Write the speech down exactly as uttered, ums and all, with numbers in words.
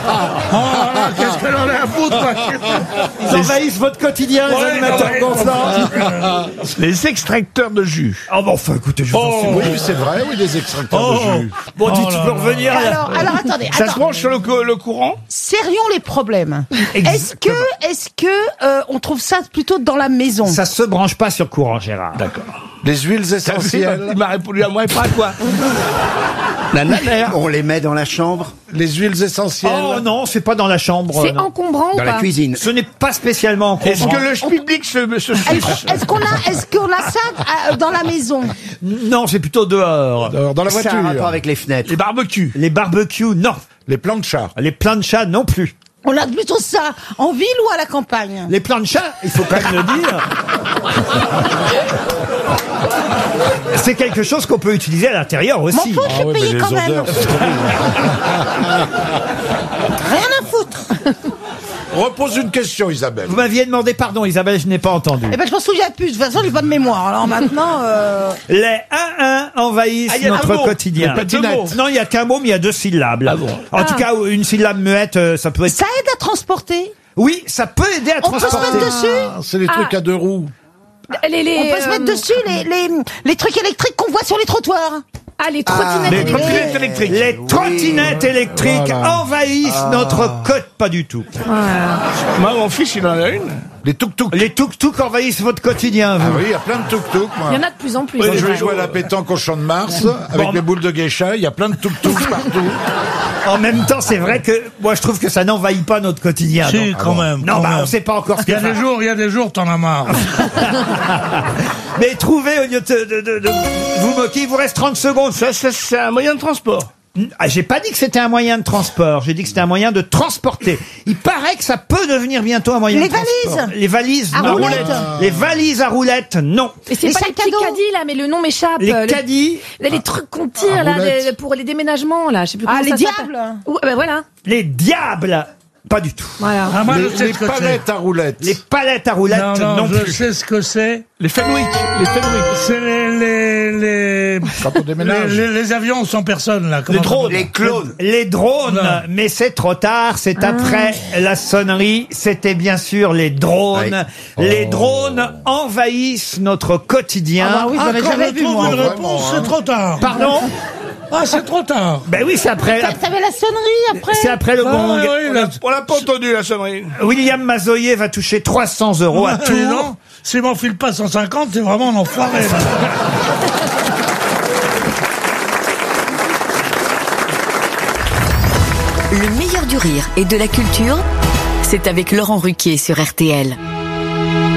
là, qu'est-ce qu'elle en a à foutre, quoi. Ils envahissent votre quotidien, les Ouais, animateurs ouais, gonflants. Les extracteurs de jus. Ah bon, enfin, écoutez, je vous en supplie. Oui, c'est vrai, oui, des extracteurs Oh. de jus. Bon, dites, Oh tu là peux là. revenir. Alors, alors attendez, Ça se attends. branche sur le, co- le courant? Serrions les problèmes. Est-ce Exactement. que, est-ce que euh, on trouve ça plutôt dans la maison? Ça se branche pas sur courant, Gérard. D'accord. Les huiles Il essentielles. m'a répondu à moi et pas à quoi. La nanère. On les met dans la chambre, Les huiles essentielles. Oh non, c'est pas dans la chambre. C'est non. encombrant ou dans la pas? cuisine. Ce n'est pas spécialement Est-ce encombrant. que le public se, se Est-ce fiche? est-ce qu'on a, est-ce qu'on a ça euh, dans la maison? Non, c'est plutôt dehors. Alors, dans la Ça a un voiture. rapport avec les fenêtres. Les barbecues. Les barbecues, non. Les planchas. Les planchas, non plus. On a plutôt ça en ville ou à la campagne? Les planchas, il faut quand même le dire. C'est quelque chose qu'on peut utiliser à l'intérieur M'en aussi. fous, je suis oui, payé mais quand les même. odeurs, c'est Rien à foutre. Repose une question, Isabelle. Vous m'aviez demandé pardon, Isabelle, je n'ai pas entendu. Eh ben, je m'en souviens plus. De toute façon, j'ai pas de mémoire. Alors maintenant, euh... Les un un envahissent Ah, il y a notre un mot. quotidien. Les patinettes. Deux mots. Non, il y a qu'un mot, mais il y a deux syllabes. Ah bon. En tout cas, une syllabe muette, euh, ça peut être... ça aide à transporter. Oui, ça peut aider à On peut se transporter. mettre dessus. Ah, c'est les trucs à deux roues. Les, les, On peut se euh, mettre dessus les, les, les trucs électriques qu'on voit sur les trottoirs. Ah, les trottinettes Les électriques. trottinettes électriques. Les trottinettes électriques Voilà. envahissent notre côte, pas du tout. Moi, mon fils, il en a une. Les tuk-tuk. Les tuk-tuk envahissent votre quotidien, Ah vous. oui, il y a plein de tuk-tuk, moi. Il y en a de plus en plus. Quand c'est je vais vrai. jouer à la pétanque au Champ de Mars, avec Bon. les boules de geisha, il y a plein de tuk-tuk partout. En même temps, c'est vrai que moi, je trouve que ça n'envahit pas notre quotidien. Si, donc. quand même. Non, quand bah, même. on sait pas encore ce Il y que a des ça- jours, il y a des jours, t'en as marre. Mais trouvez, au lieu de, de- de- de vous moquer, il vous reste trente secondes. Ça, ça, c'est un moyen de transport. Ah, j'ai pas dit que c'était un moyen de transport, j'ai dit que c'était un moyen de transporter. Il paraît que ça peut devenir bientôt un moyen Les de transport. valises. Les valises À non. roulettes. Les valises à roulettes, non. Et c'est Les pas sacs les à petits dos. caddies là, mais le nom m'échappe. Les Le- caddies, les, les trucs qu'on tire à là roulettes. les- pour les déménagements là, je sais plus Ah, comment les ça s'appelle. diables. Ouais, ben voilà. les diables, pas du tout. Voilà. Ah, moi, Les, je sais les ce que c'est. palettes à roulettes. Les palettes à roulettes, Non, non, non, je plus. sais ce que c'est. Les Fenwick. Les Fenwick. C'est les, les, les, Quand on déménage. les, les- les avions sans personne, là. Comment Les drones. ça Les clones. Les drones, Non. mais c'est trop tard, c'est après la sonnerie, c'était bien sûr les drones. Les drones envahissent notre quotidien. Ah bah oui, j'en ai Ah, quand jamais on vu, trouve moi. une Vraiment, réponse, hein. c'est trop tard. Pardon? Ah, c'est trop tard. Ben oui, c'est après, T'a- T'avais la sonnerie après. c'est après le Ah, gong. oui, On là, l'a- on l'a pas entendu, la sonnerie. William Mazoyer va toucher trois cents euros à ah, dis Tours. donc, s'il m'en file pas cent cinquante, c'est vraiment un enfoiré. là. Le meilleur du rire et de la culture, c'est avec Laurent Ruquier sur R T L.